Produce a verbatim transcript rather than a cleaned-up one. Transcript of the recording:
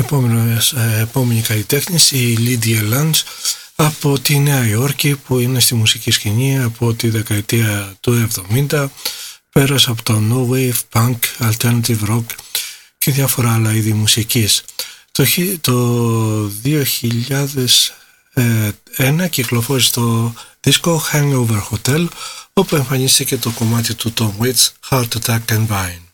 επόμενος, επόμενη καλλιτέχνης, η Lydia Lunch από τη Νέα Υόρκη, που είναι στη μουσική σκηνή από τη δεκαετία του εβδομήντα. Πέρασε από το No Wave, Punk, Alternative Rock και διάφορα άλλα είδη μουσικής. Το, το δύο χιλιάδες ένα κυκλοφόρησε το δίσκο Hangover Hotel, όπου εμφανίστηκε το κομμάτι του Tom Waits, Heart Attack and Vine.